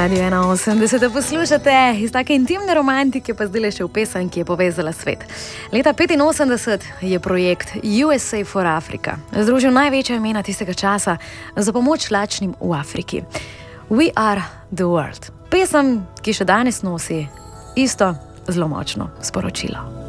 Radio 81 poslušate iz take intimne romantike, pa zdaj le še v pesem, ki je povezala svet. Leta 1985 je projekt USA for Africa združil največja imena tistega časa za pomoč lačnim v Afriki. We are the world. Pesem, ki še danes nosi isto zelo močno sporočilo.